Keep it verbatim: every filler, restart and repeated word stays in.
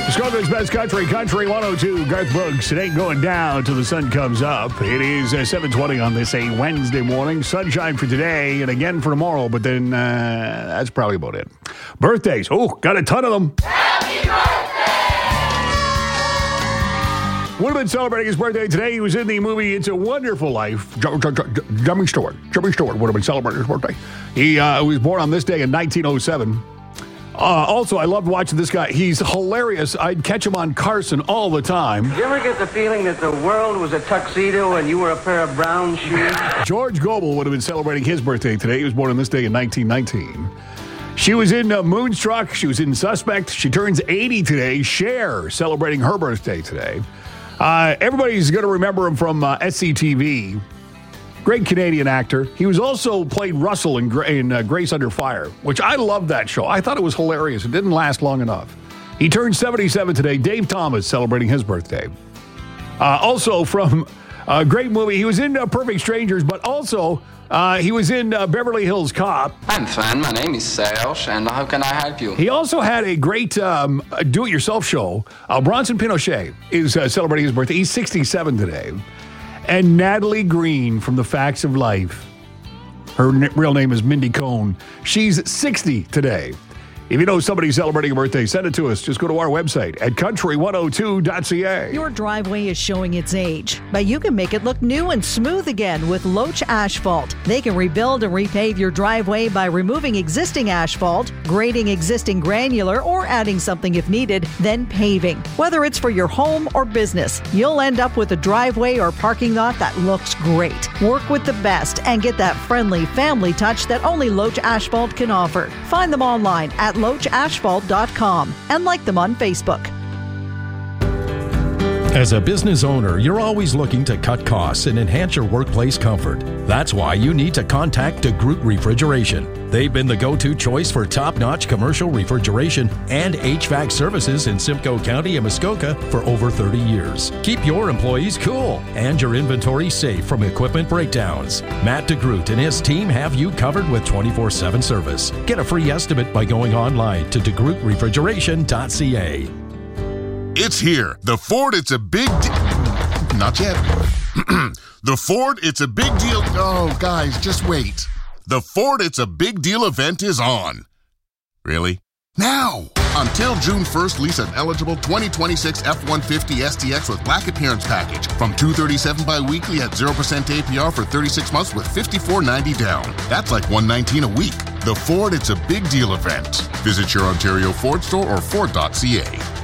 Muskoka's best country, Country one oh two. Garth Brooks, it ain't going down till the sun comes up. It is uh, seven twenty on this a Wednesday morning. Sunshine for today and again for tomorrow, but then uh, that's probably about it. Birthdays. Oh, got a ton of them. Happy birthday! Would have been celebrating his birthday today. He was in the movie It's a Wonderful Life. Jimmy Stewart. Jimmy Stewart would have been celebrating his birthday. He uh, was born on this day in nineteen oh seven. Uh, also, I loved watching this guy. He's hilarious. I'd catch him on Carson all the time. Did you ever get the feeling that the world was a tuxedo and you were a pair of brown shoes? George Gobel would have been celebrating his birthday today. He was born on this day in nineteen nineteen. She was in uh, Moonstruck. She was in Suspect. She turns eighty today. Cher celebrating her birthday today. Uh, everybody's going to remember him from uh, S C T V. Great Canadian actor. He was also played Russell in, Gra- in uh, Grace Under Fire, which I loved that show. I thought it was hilarious. It didn't last long enough. He turned seventy-seven today. Dave Thomas celebrating his birthday. Uh, also from a great movie. He was in uh, Perfect Strangers, but also uh, he was in uh, Beverly Hills Cop. I'm fine. My name is Serge, and how can I help you? He also had a great um, do-it-yourself show. Uh, Bronson Pinochet is uh, celebrating his birthday. He's sixty-seven today. And Natalie Green from The Facts of Life. Her n- real name is Mindy Cohn. She's sixty today. If you know somebody celebrating a birthday, send it to us. Just go to our website at country one oh two dot c a. Your driveway is showing its age, but you can make it look new and smooth again with Loach Asphalt. They can rebuild and repave your driveway by removing existing asphalt, grading existing granular, or adding something if needed, then paving. Whether it's for your home or business, you'll end up with a driveway or parking lot that looks great. Work with the best and get that friendly family touch that only Loach Asphalt can offer. Find them online at loach asphalt dot com and like them on Facebook. As a business owner, you're always looking to cut costs and enhance your workplace comfort. That's why you need to contact DeGroot Refrigeration. They've been the go-to choice for top-notch commercial refrigeration and H V A C services in Simcoe County and Muskoka for over thirty years. Keep your employees cool and your inventory safe from equipment breakdowns. Matt DeGroot and his team have you covered with twenty-four seven service. Get a free estimate by going online to de groot refrigeration dot c a. It's here. The Ford, it's a big deal. Not yet. The Ford, it's a big deal. Oh, guys, just wait. The Ford, it's a big deal event is on. Really? Now! Until June first, lease an eligible twenty twenty-six F one fifty S T X with black appearance package from two hundred thirty-seven dollars bi-weekly at zero percent A P R for thirty-six months with fifty-four ninety down. That's like one hundred nineteen dollars a week. The Ford, it's a big deal event. Visit your Ontario Ford store or Ford dot c a.